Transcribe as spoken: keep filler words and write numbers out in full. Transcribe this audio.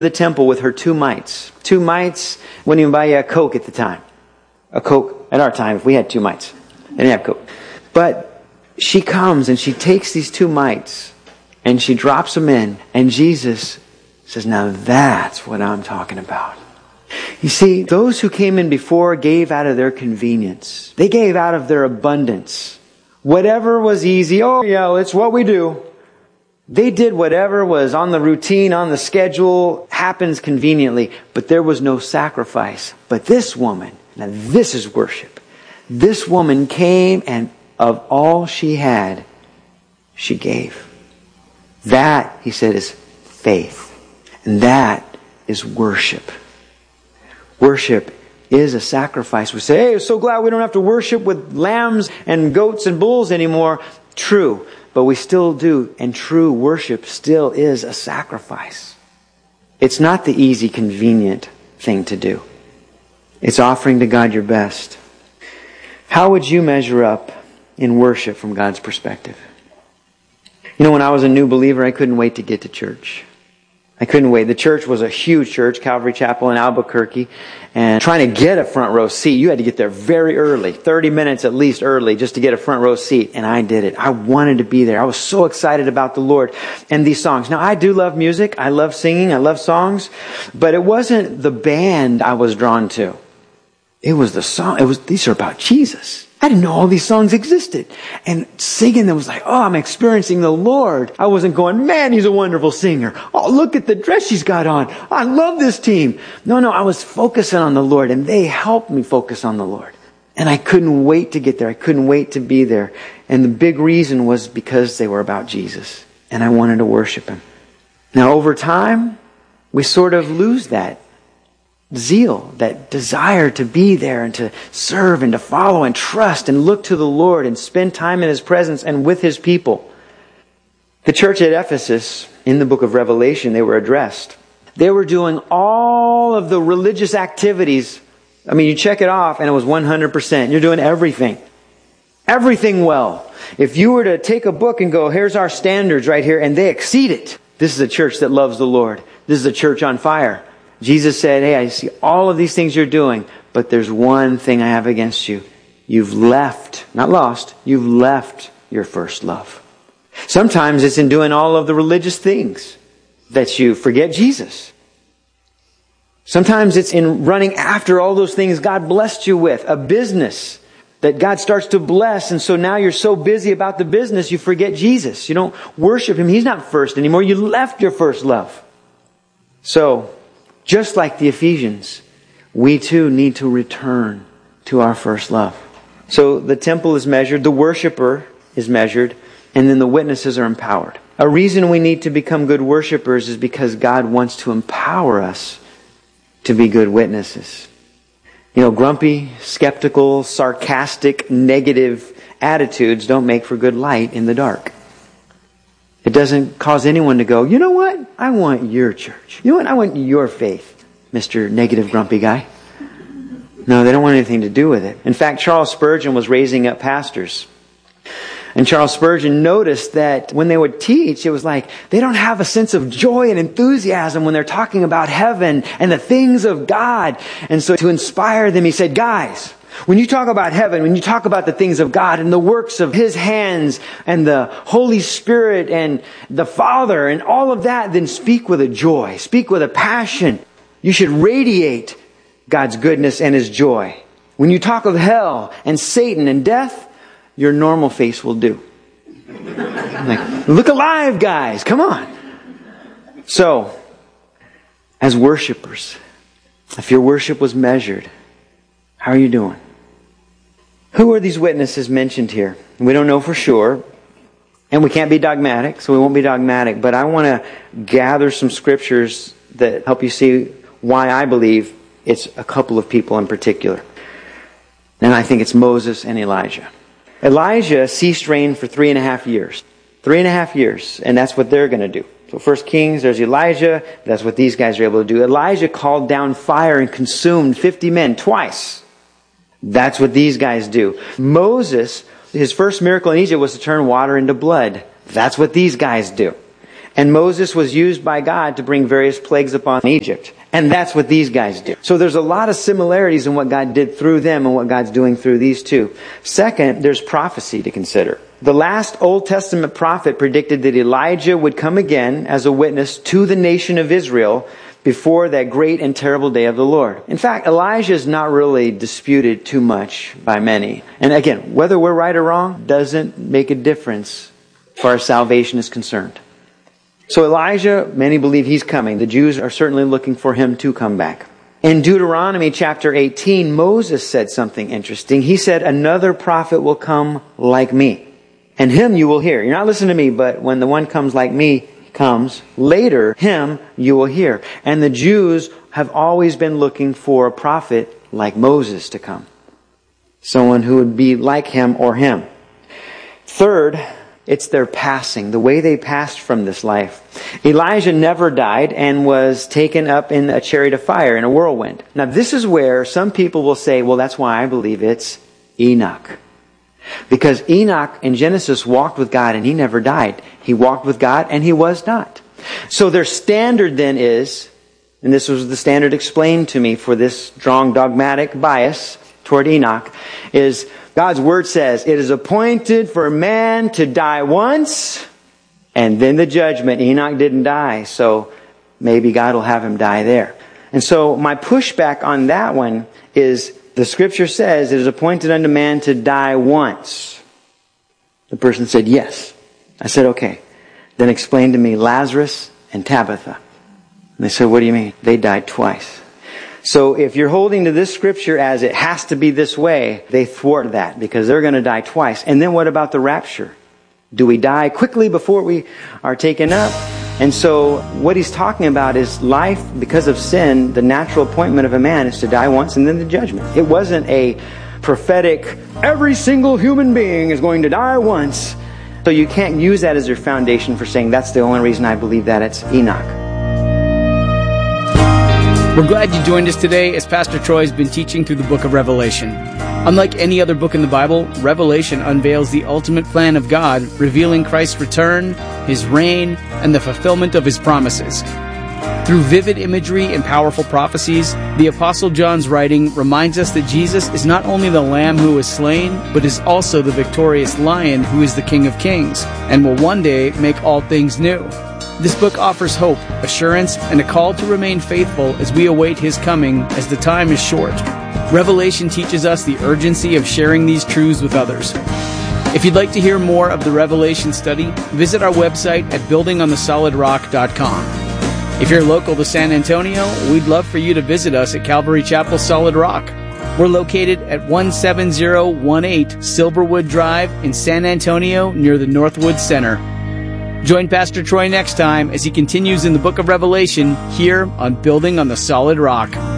the temple with her two mites. Two mites wouldn't even buy you a Coke at the time. A Coke at our time, if we had two mites. They didn't have Coke. But she comes and she takes these two mites and she drops them in. And Jesus says, now that's what I'm talking about. You see, those who came in before gave out of their convenience. They gave out of their abundance. Whatever was easy, oh yeah, it's what we do. They did whatever was on the routine, on the schedule, happens conveniently, but there was no sacrifice. But this woman, now this is worship. This woman came and of all she had, she gave. That, he said, is faith. And that is worship. Worship is a sacrifice. We say, hey, I'm so glad we don't have to worship with lambs and goats and bulls anymore. True. But we still do, and true worship still is a sacrifice. It's not the easy, convenient thing to do. It's offering to God your best. How would you measure up in worship from God's perspective? You know, when I was a new believer, I couldn't wait to get to church. I couldn't wait. The church was a huge church, Calvary Chapel in Albuquerque. And trying to get a front row seat, you had to get there very early, thirty minutes at least early, just to get a front row seat. And I did it. I wanted to be there. I was so excited about the Lord and these songs. Now, I do love music. I love singing. I love songs. But it wasn't the band I was drawn to. It was the song. It was, these are about Jesus. I didn't know all these songs existed. And singing them was like, oh, I'm experiencing the Lord. I wasn't going, man, he's a wonderful singer. Oh, look at the dress she's got on. I love this team. No, no, I was focusing on the Lord, and they helped me focus on the Lord. And I couldn't wait to get there. I couldn't wait to be there. And the big reason was because they were about Jesus. And I wanted to worship Him. Now, over time, we sort of lose that zeal, that desire to be there and to serve and to follow and trust and look to the Lord and spend time in His presence and with His people. The church at Ephesus, in the book of Revelation, they were addressed. They were doing all of the religious activities. I mean, you check it off and it was one hundred percent. You're doing everything. Everything well. If you were to take a book and go, here's our standards right here, and they exceed it. This is a church that loves the Lord. This is a church on fire. Jesus said, hey, I see all of these things you're doing, but there's one thing I have against you. You've left, not lost, you've left your first love. Sometimes it's in doing all of the religious things that you forget Jesus. Sometimes it's in running after all those things God blessed you with, a business that God starts to bless, and so now you're so busy about the business you forget Jesus. You don't worship Him. He's not first anymore. You left your first love. So, just like the Ephesians, we too need to return to our first love. So the temple is measured, the worshiper is measured, and then the witnesses are empowered. A reason we need to become good worshipers is because God wants to empower us to be good witnesses. You know, grumpy, skeptical, sarcastic, negative attitudes don't make for good light in the dark. It doesn't cause anyone to go, you know what? I want your church. You know what? I want your faith, Mister Negative Grumpy Guy. No, they don't want anything to do with it. In fact, Charles Spurgeon was raising up pastors. And Charles Spurgeon noticed that when they would teach, it was like they don't have a sense of joy and enthusiasm when they're talking about heaven and the things of God. And so to inspire them, he said, guys, when you talk about heaven, when you talk about the things of God and the works of His hands and the Holy Spirit and the Father and all of that, then speak with a joy, speak with a passion. You should radiate God's goodness and His joy. When you talk of hell and Satan and death, your normal face will do. Like, look alive, guys. Come on. So, as worshipers, if your worship was measured, how are you doing? Who are these witnesses mentioned here? We don't know for sure. And we can't be dogmatic, so we won't be dogmatic. But I want to gather some scriptures that help you see why I believe it's a couple of people in particular. And I think it's Moses and Elijah. Elijah ceased reign for three and a half years. Three and a half years. And that's what they're going to do. So First Kings, there's Elijah. That's what these guys are able to do. Elijah called down fire and consumed fifty men twice. That's what these guys do. Moses, his first miracle in Egypt was to turn water into blood. That's what these guys do. And Moses was used by God to bring various plagues upon Egypt. And that's what these guys do. So there's a lot of similarities in what God did through them and what God's doing through these two. Second, there's prophecy to consider. The last Old Testament prophet predicted that Elijah would come again as a witness to the nation of Israel before that great and terrible day of the Lord. In fact, Elijah is not really disputed too much by many. And again, whether we're right or wrong doesn't make a difference as far as salvation is concerned. So Elijah, many believe he's coming. The Jews are certainly looking for him to come back. In Deuteronomy chapter eighteen, Moses said something interesting. He said, another prophet will come like me, and him you will hear. You're not listening to me, but when the one comes like me comes, later him you will hear. And the Jews have always been looking for a prophet like Moses to come. Someone who would be like him or him. Third, it's their passing, the way they passed from this life. Elijah never died and was taken up in a chariot of fire in a whirlwind. Now this is where some people will say, well, that's why I believe it's Enoch. Because Enoch in Genesis walked with God and he never died. He walked with God and he was not. So their standard then is, and this was the standard explained to me for this strong dogmatic bias toward Enoch, is God's Word says, it is appointed for man to die once and then the judgment. Enoch didn't die, so maybe God will have him die there. And so my pushback on that one is, the Scripture says it is appointed unto man to die once. The person said, yes. I said, okay. Then explain to me Lazarus and Tabitha. And they said, what do you mean? They died twice. So if you're holding to this Scripture as it has to be this way, they thwart that because they're going to die twice. And then what about the rapture? Do we die quickly before we are taken up? And so what he's talking about is life, because of sin, the natural appointment of a man is to die once and then the judgment. It wasn't a prophetic, every single human being is going to die once. So you can't use that as your foundation for saying that's the only reason I believe that it's Enoch. We're glad you joined us today as Pastor Troy has been teaching through the book of Revelation. Unlike any other book in the Bible, Revelation unveils the ultimate plan of God, revealing Christ's return, His reign, and the fulfillment of His promises. Through vivid imagery and powerful prophecies, the Apostle John's writing reminds us that Jesus is not only the Lamb who was slain, but is also the victorious Lion who is the King of Kings, and will one day make all things new. This book offers hope, assurance, and a call to remain faithful as we await His coming, as the time is short. Revelation teaches us the urgency of sharing these truths with others. If you'd like to hear more of the Revelation study, visit our website at building on the solid rock dot com. If you're local to San Antonio, we'd love for you to visit us at Calvary Chapel Solid Rock. We're located at one seven zero one eight Silverwood Drive in San Antonio near the Northwood Center. Join Pastor Troy next time as he continues in the book of Revelation here on Building on the Solid Rock.